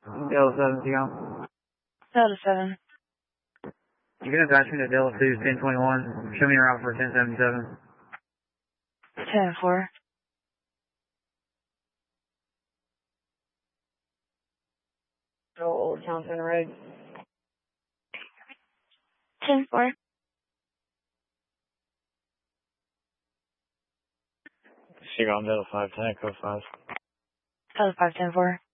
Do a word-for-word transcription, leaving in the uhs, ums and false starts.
Delta seven, Seagull. Delta seven. You can advance me to Delta two, ten twenty-one. Show me your route for ten seventy-seven. ten four. Go Old Town Center Road. ten four. Seagull, Delta five, ten, code five. Delta five, ten four.